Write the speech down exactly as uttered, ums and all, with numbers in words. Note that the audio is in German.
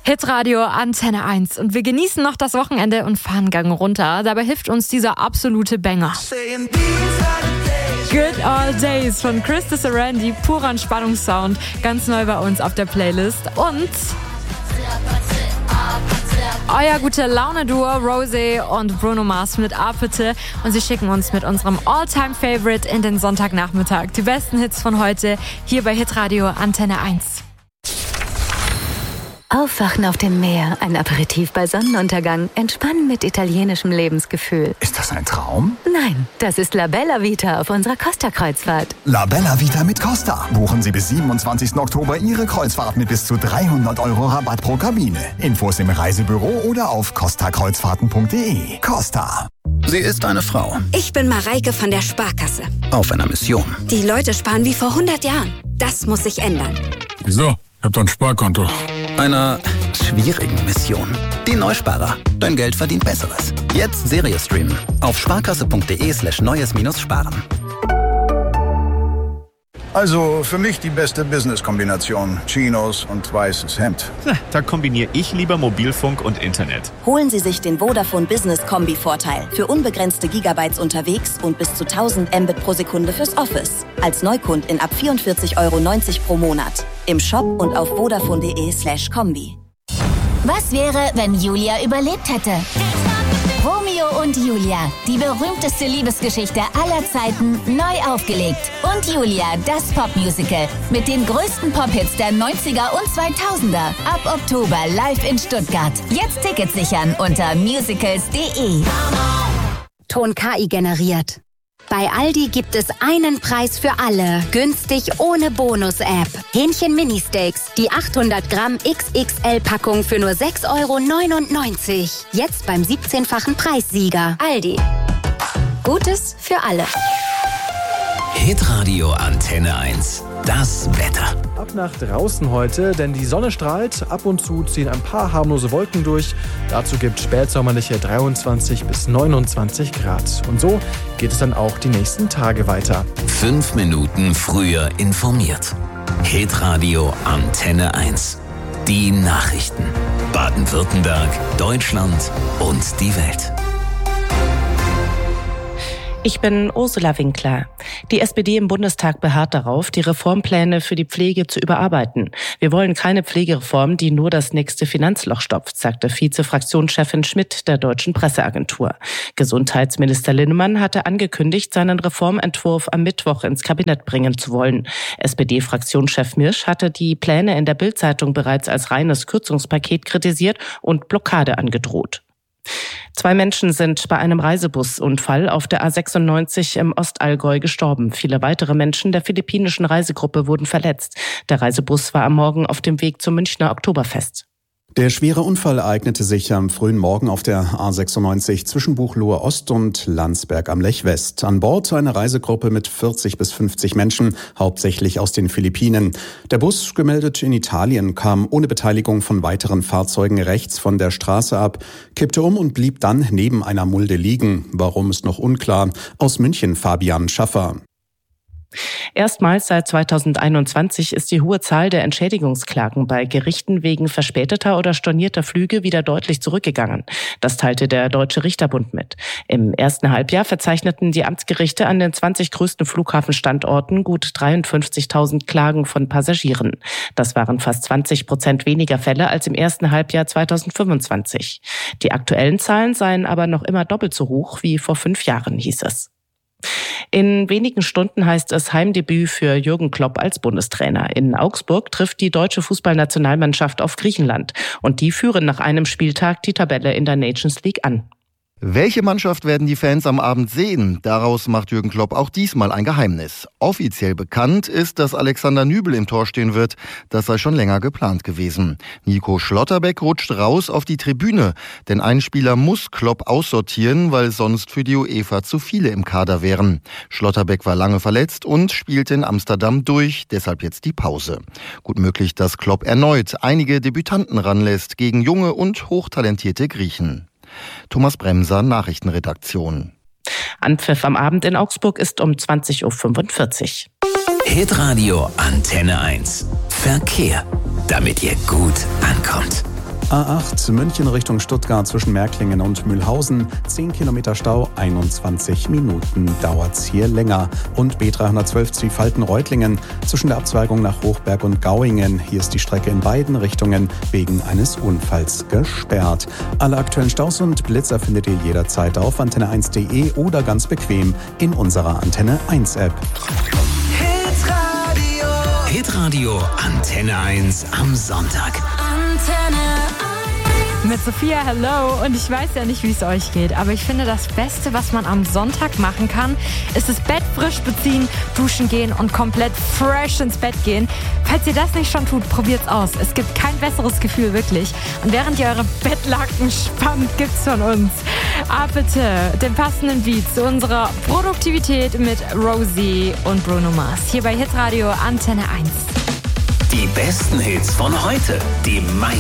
Hitradio Antenne eins und wir genießen noch das Wochenende und fahren Gang runter. Dabei hilft uns dieser absolute Banger. Good Old Days von Chris Sarandon, purer Entspannungssound, ganz neu bei uns auf der Playlist. Und euer gute Laune-Duo Rosé und Bruno Mars mit Apete und sie schicken uns mit unserem All-Time-Favorite in den Sonntagnachmittag. Die besten Hits von heute hier bei Hitradio Antenne eins. Aufwachen auf dem Meer, ein Aperitif bei Sonnenuntergang, entspannen mit italienischem Lebensgefühl. Ist das ein Traum? Nein, das ist La Bella Vita auf unserer Costa-Kreuzfahrt. La Bella Vita mit Costa. Buchen Sie bis siebenundzwanzigsten Oktober Ihre Kreuzfahrt mit bis zu dreihundert Euro Rabatt pro Kabine. Infos im Reisebüro oder auf costa kreuzfahrten punkt de. Costa. Sie ist eine Frau. Ich bin Mareike von der Sparkasse. Auf einer Mission. Die Leute sparen wie vor hundert Jahren. Das muss sich ändern. Wieso? Ich hab doch ein Sparkonto. Einer schwierigen Mission. Die Neusparer. Dein Geld verdient Besseres. Jetzt Serie streamen. Auf sparkasse punkt de slash neues minus sparen. Also für mich die beste Business-Kombination. Chinos und weißes Hemd. Na, da kombiniere ich lieber Mobilfunk und Internet. Holen Sie sich den Vodafone Business Kombi-Vorteil. Für unbegrenzte Gigabytes unterwegs und bis zu tausend Mbit pro Sekunde fürs Office. Als Neukund in ab vierundvierzig Euro neunzig pro Monat. Im Shop und auf vodafone punkt de slash kombi. Was wäre, wenn Julia überlebt hätte? Romeo und Julia, die berühmteste Liebesgeschichte aller Zeiten, neu aufgelegt. Und Julia, das Popmusical mit den größten Pop-Hits der neunziger und zweitausender. Ab Oktober live in Stuttgart. Jetzt Tickets sichern unter musicals punkt de. Ton K I generiert. Bei Aldi gibt es einen Preis für alle. Günstig ohne Bonus-App. Hähnchen Mini-Steaks. Die achthundert Gramm X X L-Packung für nur sechs Euro neunundneunzig. Jetzt beim siebzehnfachen Preissieger. Aldi. Gutes für alle. Hitradio Antenne eins. Das Wetter. Ab nach draußen heute, denn die Sonne strahlt. Ab und zu ziehen ein paar harmlose Wolken durch. Dazu gibt spätsommerliche dreiundzwanzig bis neunundzwanzig Grad. Und so geht es dann auch die nächsten Tage weiter. Fünf Minuten früher informiert. Hitradio Antenne eins. Die Nachrichten. Baden-Württemberg, Deutschland und die Welt. Ich bin Ursula Winkler. Die S P D im Bundestag beharrt darauf, die Reformpläne für die Pflege zu überarbeiten. Wir wollen keine Pflegereform, die nur das nächste Finanzloch stopft, sagte Vize-Fraktionschefin Schmidt der Deutschen Presseagentur. Gesundheitsminister Linnemann hatte angekündigt, seinen Reformentwurf am Mittwoch ins Kabinett bringen zu wollen. S P D-Fraktionschef Mirsch hatte die Pläne in der Bild-Zeitung bereits als reines Kürzungspaket kritisiert und Blockade angedroht. Zwei Menschen sind bei einem Reisebusunfall auf der A sechsundneunzig im Ostallgäu gestorben. Viele weitere Menschen der philippinischen Reisegruppe wurden verletzt. Der Reisebus war am Morgen auf dem Weg zum Münchner Oktoberfest. Der schwere Unfall ereignete sich am frühen Morgen auf der A sechsundneunzig zwischen Buchloe Ost und Landsberg am Lech West. An Bord eine Reisegruppe mit vierzig bis fünfzig Menschen, hauptsächlich aus den Philippinen. Der Bus, gemeldet in Italien, kam ohne Beteiligung von weiteren Fahrzeugen rechts von der Straße ab, kippte um und blieb dann neben einer Mulde liegen. Warum ist noch unklar. Aus München Fabian Schaffer. Erstmals seit zweitausendeinundzwanzig ist die hohe Zahl der Entschädigungsklagen bei Gerichten wegen verspäteter oder stornierter Flüge wieder deutlich zurückgegangen. Das teilte der Deutsche Richterbund mit. Im ersten Halbjahr verzeichneten die Amtsgerichte an den zwanzig größten Flughafenstandorten gut dreiundfünfzigtausend Klagen von Passagieren. Das waren fast zwanzig Prozent weniger Fälle als im ersten Halbjahr zweitausendfünfundzwanzig. Die aktuellen Zahlen seien aber noch immer doppelt so hoch wie vor fünf Jahren, hieß es. In wenigen Stunden heißt es Heimdebüt für Jürgen Klopp als Bundestrainer. In Augsburg trifft die deutsche Fußballnationalmannschaft auf Griechenland. Und die führen nach einem Spieltag die Tabelle in der Nations League an. Welche Mannschaft werden die Fans am Abend sehen? Daraus macht Jürgen Klopp auch diesmal ein Geheimnis. Offiziell bekannt ist, dass Alexander Nübel im Tor stehen wird. Das sei schon länger geplant gewesen. Nico Schlotterbeck rutscht raus auf die Tribüne. Denn ein Spieler muss Klopp aussortieren, weil sonst für die UEFA zu viele im Kader wären. Schlotterbeck war lange verletzt und spielte in Amsterdam durch, deshalb jetzt die Pause. Gut möglich, dass Klopp erneut einige Debütanten ranlässt gegen junge und hochtalentierte Griechen. Thomas Bremser, Nachrichtenredaktion. Anpfiff am Abend in Augsburg ist um zwanzig Uhr fünfundvierzig. Hitradio Antenne eins. Verkehr, damit ihr gut ankommt. A acht München Richtung Stuttgart zwischen Märklingen und Mühlhausen. zehn Kilometer Stau, einundzwanzig Minuten dauert's hier länger. Und B dreihundertzwölf Zwiefalten-Reutlingen zwischen der Abzweigung nach Hochberg und Gauingen. Hier ist die Strecke in beiden Richtungen wegen eines Unfalls gesperrt. Alle aktuellen Staus und Blitzer findet ihr jederzeit auf antenne eins punkt de oder ganz bequem in unserer Antenne eins App. Hitradio. Hitradio Antenne eins am Sonntag. Antenne mit Sophia, hello. Und ich weiß ja nicht, wie es euch geht, aber ich finde, das Beste, was man am Sonntag machen kann, ist das Bett frisch beziehen, duschen gehen und komplett fresh ins Bett gehen. Falls ihr das nicht schon tut, probiert's aus. Es gibt kein besseres Gefühl, wirklich. Und während ihr eure Bettlaken spannt, gibt's von uns Ah bitte, den passenden Beat zu unserer Produktivität mit Rosie und Bruno Mars. Hier bei Hitradio Antenne eins. Die besten Hits von heute, die meisten